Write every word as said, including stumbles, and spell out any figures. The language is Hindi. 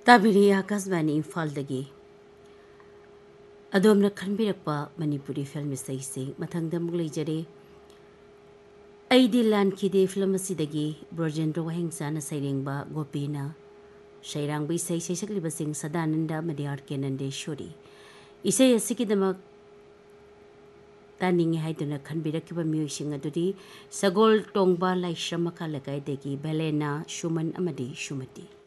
ताबिरी आकाशवाणी इम्फालदगी अदोमना खनबिरक्पा मणिपुरी फिल्म इसैसे मथंगदम लेजरे ऐदी लानखिदे फिल्म असिदगी ब्रजेंद्र वहेंगसाना सैरेंगबा गोपीना शैरांग इसै सैसक्लिबसिंग सदानंद अमदि आर के नंदेश्वरी इसै असिकिदमक तानिंगे हाइदुना खनबिरक्किबा म्यूजिक अदुदी सगोल टोंगबा लाइश्रम मखा लगाइदेगी बेलेना सुमन अमदि सुमति।